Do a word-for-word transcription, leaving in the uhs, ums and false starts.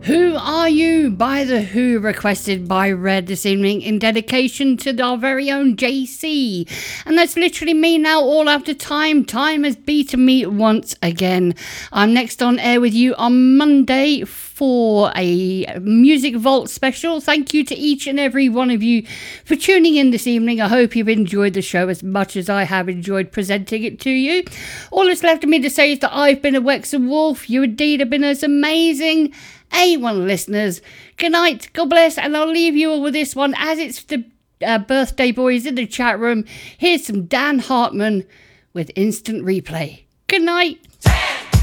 Who Are You by The Who, requested by Red this evening in dedication to our very own J C. And that's literally me now, all after time. Time has beaten me once again. I'm next on air with you on Monday for a Music Vault special. Thank you to each and every one of you for tuning in this evening. I hope you've enjoyed the show as much as I have enjoyed presenting it to you. All that's left of me to say is that I've been a Wexham Wolf. You indeed have been as amazing A one listeners. Good night, God bless, and I'll leave you all with this one as it's the uh, birthday boys in the chat room. Here's some Dan Hartman with Instant Replay. Good night.